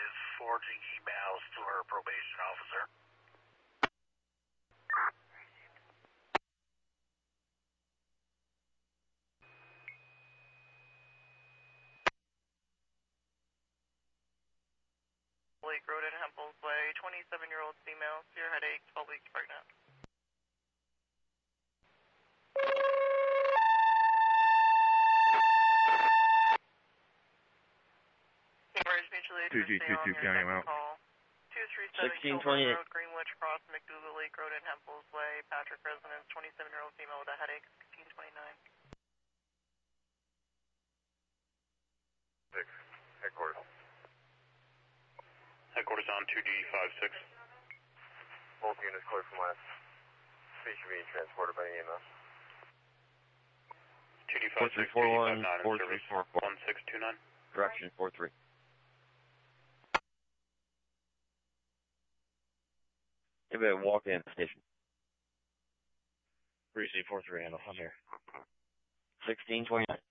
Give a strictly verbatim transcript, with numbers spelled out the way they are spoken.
is forwarding emails to our probation officer. Lake Road in Hempel's Way, twenty-seven-year-old female, severe headache, twelve weeks pregnant. Cambridge Mutual Aid, two G two two, counting them out. two three seven Kilburn Road, Greenwich Cross, McDougal Lake Road in Hempel's Way, Patrick residence, twenty-seven-year-old female with a headache, sixteen twenty-nine. Six, headquarters. Headquarters on two D five six. Both units clear from last. Patient being transported by E M S. two D five six, two D five nine in service, one six two nine. Direction four three. Give it a walk in station. three C four three handle, I'm here. sixteen twenty-nine.